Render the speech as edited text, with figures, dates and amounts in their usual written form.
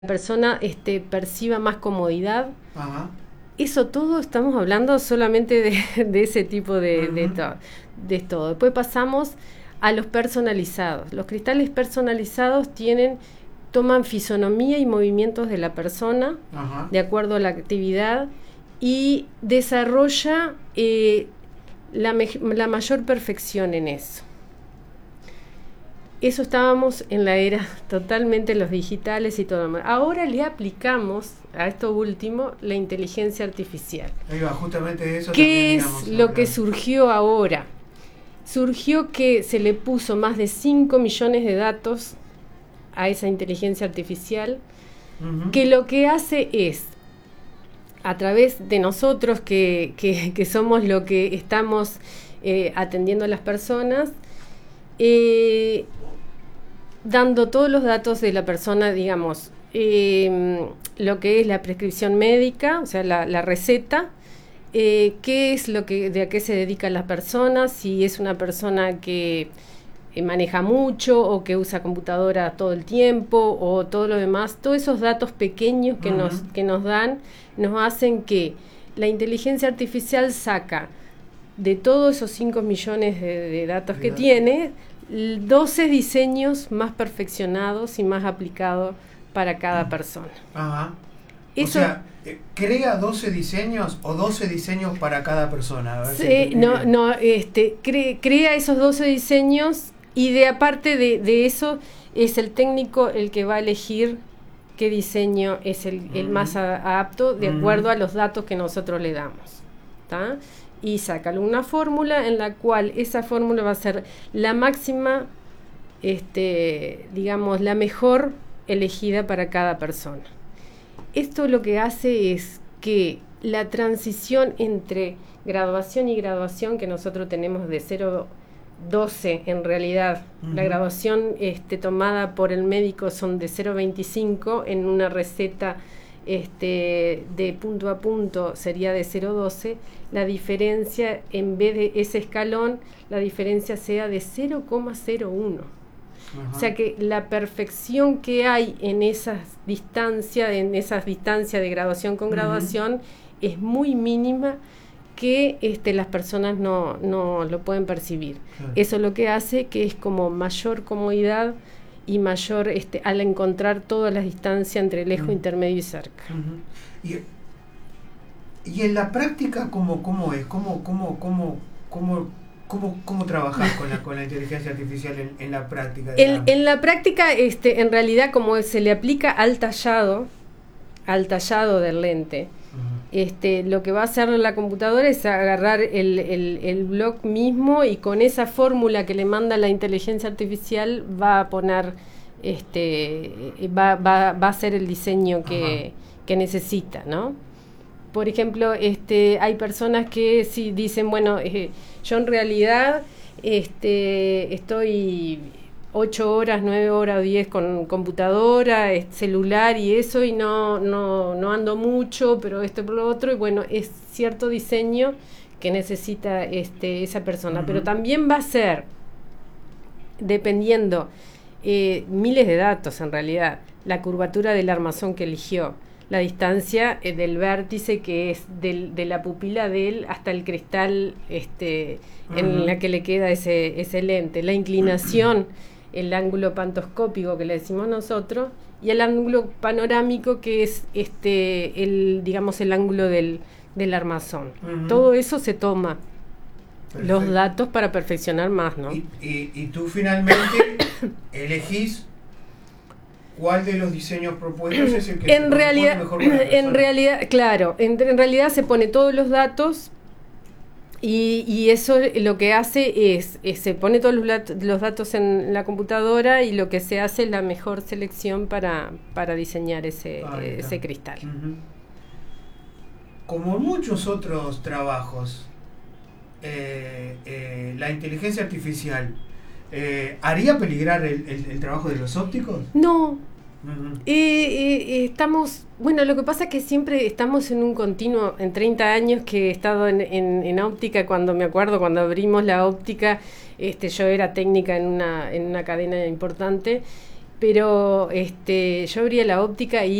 persona perciba más comodidad. Ajá. Eso todo estamos hablando solamente de ese tipo de todo. Después pasamos a los personalizados. Los cristales personalizados toman fisonomía y movimientos de la persona, Ajá. de acuerdo a la actividad, y desarrolla la mayor perfección en eso. Eso estábamos en la era totalmente los digitales y todo. Ahora le aplicamos a esto último la inteligencia artificial. Ahí va, justamente eso. ¿Qué es lo que surgió ahora? Surgió que se le puso más de 5 millones de datos a esa inteligencia artificial, que lo que hace es, a través de nosotros que somos lo que estamos atendiendo a las personas, dando todos los datos de la persona, digamos, lo que es la prescripción médica, o sea, la receta, qué es de a qué se dedica la persona, si es una persona que maneja mucho o que usa computadora todo el tiempo o todo lo demás. Todos esos datos pequeños que nos dan, nos hacen que la inteligencia artificial saca de todos esos 5 millones de datos que tiene, 12 diseños más perfeccionados y más aplicados para cada persona. Ajá. Eso, o sea, ¿crea 12 diseños o 12 diseños para cada persona? A ver crea esos 12 diseños y aparte de eso es el técnico el que va a elegir qué diseño es el más apto de acuerdo a los datos que nosotros le damos, ¿tá? Y saca una fórmula en la cual esa fórmula va a ser la máxima, digamos, la mejor elegida para cada persona. Esto lo que hace es que la transición entre graduación y graduación que nosotros tenemos de 0,12 en realidad, la graduación tomada por el médico son de 0,25 en una receta de punto a punto sería de 0,12, la diferencia en vez de ese escalón, la diferencia sea de 0,01. O sea que la perfección que hay en esas distancias de graduación con graduación es muy mínima que las personas no lo pueden percibir. Eso lo que hace que es como mayor comodidad y mayor al encontrar todas las distancias entre lejos, intermedio y cerca. Y en la práctica, ¿cómo es? ¿Cómo trabajar con la inteligencia artificial en la práctica? En la práctica, en realidad, como se le aplica al tallado del lente, lo que va a hacer la computadora es agarrar el blog mismo y con esa fórmula que le manda la inteligencia artificial va a poner, va a hacer el diseño que necesita, ¿no? Por ejemplo, hay personas que sí dicen, bueno, yo en realidad estoy 8 horas, 9 horas o 10 con computadora, celular y eso, y no ando mucho, pero esto por lo otro, y bueno, es cierto diseño que necesita esa persona, pero también va a ser, dependiendo, miles de datos en realidad, la curvatura del armazón que eligió, la distancia del vértice que es de la pupila de él hasta el cristal en la que le queda ese lente, la inclinación, el ángulo pantoscópico que le decimos nosotros y el ángulo panorámico que es digamos el ángulo del armazón. Todo eso se toma. Perfecto. Los datos para perfeccionar más, ¿no? Y tú finalmente elegís ¿cuál de los diseños propuestos es el que en realidad, mejor para la persona? En realidad, claro, en realidad se pone todos los datos y eso lo que hace es se pone todos los datos en la computadora y lo que se hace es la mejor selección para diseñar ese cristal. Como muchos otros trabajos, la inteligencia artificial ¿haría peligrar el trabajo de los ópticos? No. Estamos, bueno, lo que pasa es que siempre estamos en un continuo, en 30 años que he estado en óptica, cuando abrimos la óptica, yo era técnica en una cadena importante Pero yo abría la óptica y